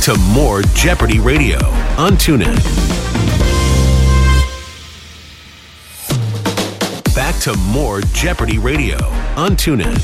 to more Jeopardy Radio on TuneIn. Back to more Jeopardy Radio on TuneIn.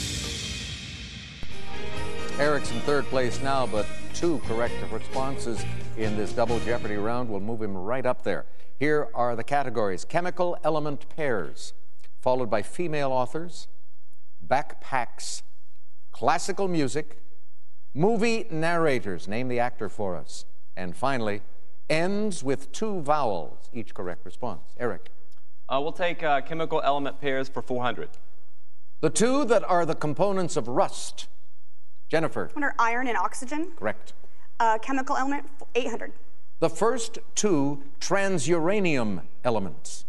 Eric's in third place now, but 2 correct responses in this double Jeopardy round will move him right up there. Here are the categories: chemical element pairs, followed by female authors, backpacks, classical music, movie narrators, name the actor for us, and finally, ends with 2 vowels, each correct response. Eric. We'll take chemical element pairs for 400. The 2 that are the components of rust. Jennifer. What are iron and oxygen? Correct. Chemical element, 800. The first 2 transuranium elements.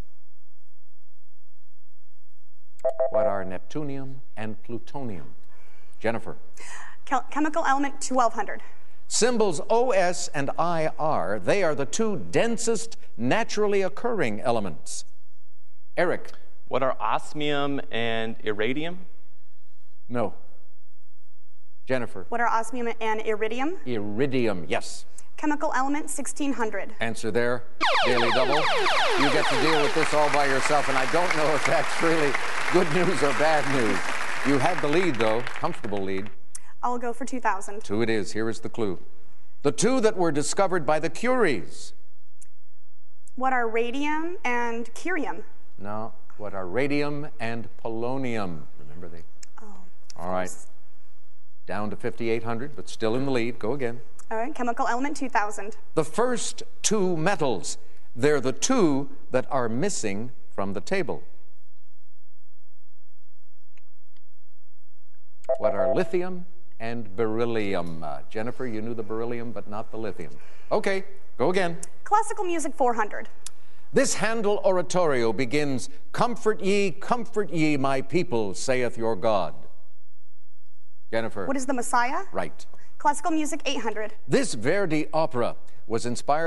What are neptunium and plutonium? Jennifer. Chemical element, 1200. Symbols OS and IR, they are the 2 densest naturally occurring elements. Eric. What are osmium and iridium? No. Jennifer. What are osmium and iridium? Iridium, yes. Chemical element, 1600. Answer there. Daily double. You get to deal with this all by yourself, and I don't know if that's really good news or bad news. You had the lead, though. Comfortable lead. I'll go for 2000. 2 it is. Here is the clue. The 2 that were discovered by the Curies. What are radium and curium? No. What are radium and polonium? Remember they? Oh. All right. Down to 5,800, but still in the lead. Go again. All right. Chemical element, 2000. The first 2 metals. They're the 2 that are missing from the table. What are lithium and beryllium? Jennifer, you knew the beryllium, but not the lithium. Okay, go again. Classical music, 400. This Handel oratorio begins, comfort ye, my people, saith your God. Jennifer. What is the Messiah? Right. Classical music, 800. This Verdi opera was inspired